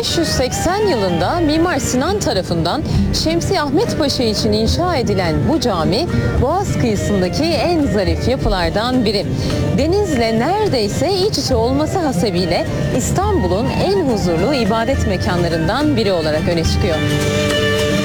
1580 yılında Mimar Sinan tarafından Şemsi Ahmet Paşa için inşa edilen bu cami, Boğaz kıyısındaki en zarif yapılardan biri. Denizle neredeyse iç içe olması hasebiyle İstanbul'un en huzurlu ibadet mekanlarından biri olarak öne çıkıyor.